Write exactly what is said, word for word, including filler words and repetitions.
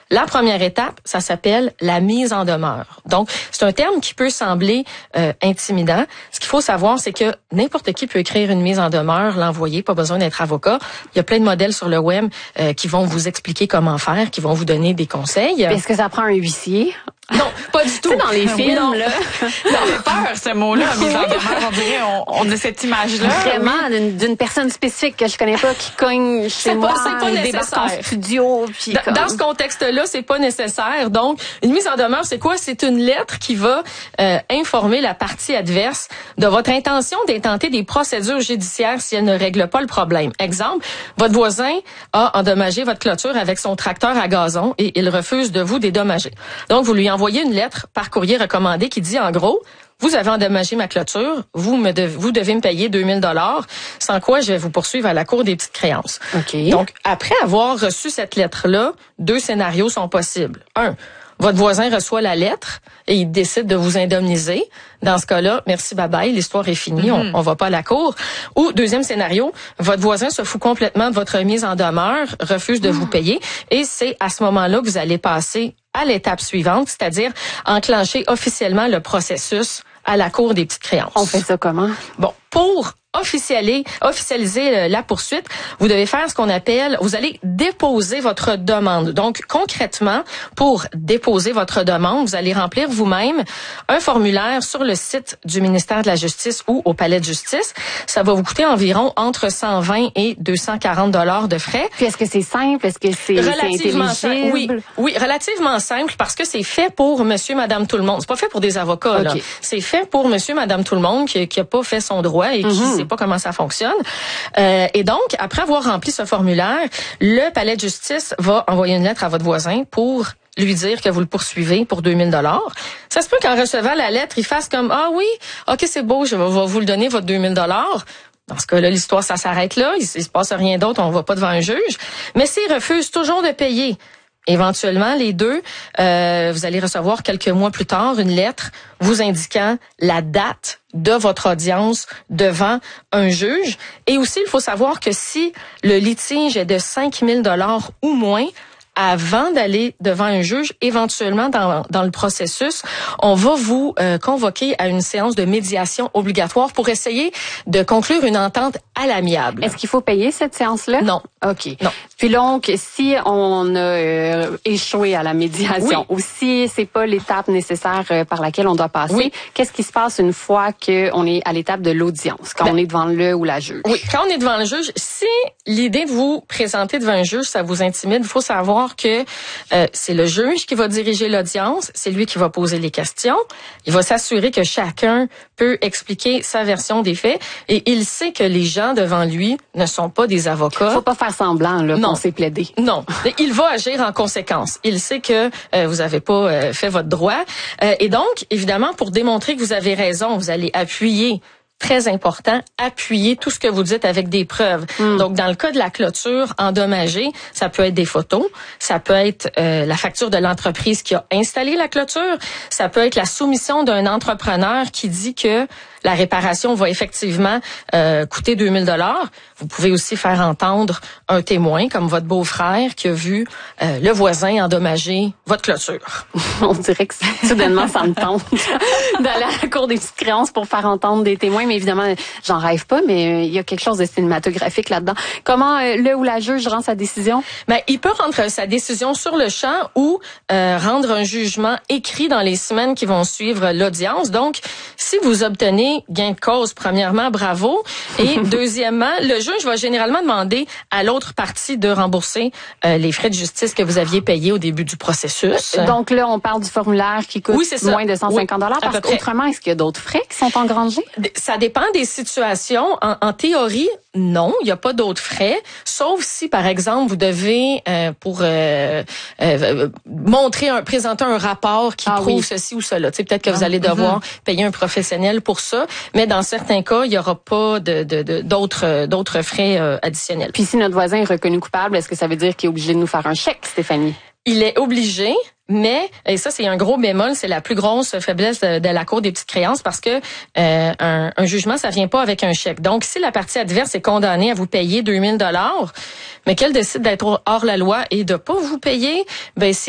La première étape, ça s'appelle la mise en demeure. Donc, c'est un terme qui peut sembler euh, intimidant. Ce qu'il faut savoir, c'est que n'importe qui peut écrire une mise en demeure, l'envoyer, pas besoin d'être avocat. Il y a plein de modèles sur le web euh, qui vont vous expliquer comment faire, qui vont vous donner des conseils. Est-ce que ça prend un huissier? Non, pas du tout. Tu sais, dans les films, non. là. Ça fait peur, ce mot-là, mise en demeure. On dirait, on, on a cette image-là. Vraiment, oui. d'une, d'une personne spécifique que je connais pas, qui cogne chez c'est moi, pas, c'est pas débarque en nécessaire. studio. Puis dans, comme... dans ce contexte-là, c'est pas nécessaire. Donc, une mise en demeure, c'est quoi? C'est une lettre qui va euh, informer la partie adverse de votre intention d'intenter des procédures judiciaires si elle ne règle pas le problème. Exemple, votre voisin a endommagé votre clôture avec son tracteur à gazon et il refuse de vous dédommager. Donc, vous lui envoyez une lettre par courrier recommandé qui dit en gros, vous avez endommagé ma clôture, vous me devez, vous devez me payer deux mille dollars, sans quoi je vais vous poursuivre à la cour des petites créances. Okay. Donc, après avoir reçu cette lettre-là, deux scénarios sont possibles. Un, votre voisin reçoit la lettre et il décide de vous indemniser. Dans ce cas-là, merci, bye-bye, l'histoire est finie, mm-hmm. on, on va pas à la cour. Ou, deuxième scénario, votre voisin se fout complètement de votre mise en demeure, refuse de mm. vous payer, et c'est à ce moment-là que vous allez passer à l'étape suivante, c'est-à-dire enclencher officiellement le processus à la cour des petites créances. On fait ça comment? Bon, pour officialiser, officialiser la poursuite, vous devez faire ce qu'on appelle, vous allez déposer votre demande. Donc, concrètement, pour déposer votre demande, vous allez remplir vous-même un formulaire sur le site du ministère de la Justice ou au Palais de Justice. Ça va vous coûter environ entre cent vingt et deux cent quarante dollars de frais. Puis est-ce que c'est simple? Est-ce que c'est, relativement c'est intelligible? Oui, oui, relativement simple parce que c'est fait pour monsieur, madame, tout le monde. C'est pas fait pour des avocats, okay. là. C'est fait pour monsieur, madame, tout le monde qui, qui a pas fait son droit et qui mm-hmm. sait pas comment ça fonctionne. Euh, et donc, après avoir rempli ce formulaire, le Palais de justice va envoyer une lettre à votre voisin pour lui dire que vous le poursuivez pour deux mille dollars. Ça se peut qu'en recevant la lettre, il fasse comme « Ah oui, ok, c'est beau, je vais vous le donner, votre deux mille dollars. » Dans ce cas-là, l'histoire, ça s'arrête là. Il, il se passe rien d'autre, on va pas devant un juge. Mais s'il refuse toujours de payer, éventuellement, les deux, euh, vous allez recevoir quelques mois plus tard une lettre vous indiquant la date de votre audience devant un juge. Et aussi, il faut savoir que si le litige est de cinq mille dollars ou moins, avant d'aller devant un juge, éventuellement dans, dans le processus, on va vous euh, convoquer à une séance de médiation obligatoire pour essayer de conclure une entente à l'amiable. Est-ce qu'il faut payer cette séance-là? Non. OK. Non. Puis donc, si on a euh, échoué à la médiation, oui. ou si c'est pas l'étape nécessaire euh, par laquelle on doit passer, oui. qu'est-ce qui se passe une fois qu'on est à l'étape de l'audience, quand ben, on est devant le ou la juge? Oui, quand on est devant le juge, si l'idée de vous présenter devant un juge, ça vous intimide, il faut savoir que euh, c'est le juge qui va diriger l'audience, c'est lui qui va poser les questions, il va s'assurer que chacun peut expliquer sa version des faits et il sait que les gens devant lui ne sont pas des avocats. Faut pas faire semblant là qu'on s'est plaidé. Non, il va agir en conséquence. Il sait que euh, vous avez pas euh, fait votre droit euh, et donc évidemment pour démontrer que vous avez raison, vous allez appuyer. Très important, appuyer tout ce que vous dites avec des preuves. Mm. Donc, dans le cas de la clôture endommagée, ça peut être des photos, ça peut être euh, la facture de l'entreprise qui a installé la clôture, ça peut être la soumission d'un entrepreneur qui dit que la réparation va effectivement euh, coûter deux mille dollars. Vous pouvez aussi faire entendre un témoin, comme votre beau-frère qui a vu euh, le voisin endommager votre clôture. On dirait que soudainement, ça me tente d'aller à la cour des petites créances pour faire entendre des témoins. Mais évidemment, j'en rêve pas, mais il y a quelque chose de cinématographique là-dedans. Comment euh, le ou la juge rend sa décision? Ben, il peut rendre sa décision sur le champ ou euh, rendre un jugement écrit dans les semaines qui vont suivre l'audience. Donc, si vous obtenez gain de cause, premièrement, bravo. Et deuxièmement, le juge va généralement demander à l'autre partie de rembourser euh, les frais de justice que vous aviez payés au début du processus. Donc là, on parle du formulaire qui coûte oui, c'est ça. moins de cent cinquante dollars. Oui, parce qu'autrement, est-ce qu'il y a d'autres frais qui sont engrangés? Ça dépend des situations. En, en théorie, non, il n'y a pas d'autres frais, sauf si, par exemple, vous devez, euh, pour euh, euh, montrer, un, présenter un rapport qui ah, prouve oui. ceci ou cela. Tu sais, peut-être que vous allez devoir mm-hmm. payer un professionnel pour ça. Mais dans certains cas, il y aura pas de, de, de d'autres d'autres frais euh, additionnels. Puis si notre voisin est reconnu coupable, est-ce que ça veut dire qu'il est obligé de nous faire un chèque, Stéphanie? Il est obligé, mais, et ça c'est un gros bémol, c'est la plus grosse faiblesse de, de la Cour des petites créances parce que euh, un, un jugement, ça vient pas avec un chèque. Donc, si la partie adverse est condamnée à vous payer deux mille dollars, mais qu'elle décide d'être hors la loi et de pas vous payer, ben